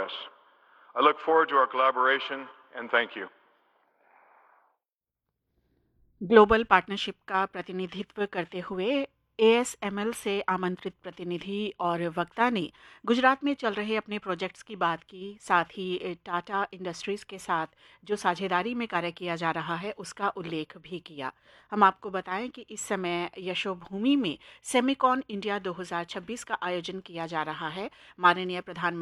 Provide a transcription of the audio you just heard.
us. I look forward to our collaboration and thank you. Global partnership का प्रतिनिधित्व करते हुए एएसएमएल से आमंत्रित प्रतिनिधि और वक्ता ने गुजरात में चल रहे अपने प्रोजेक्ट्स की बात की, साथ ही टाटा इंडस्ट्रीज़ के साथ जो साझेदारी में कार्य किया जा रहा है उसका उल्लेख भी किया। हम आपको बताएं कि इस समय यशोभूमि में सेमिकॉन इंडिया 2026 का आयोजन किया जा रहा है। माननीय प्रधानमंत्री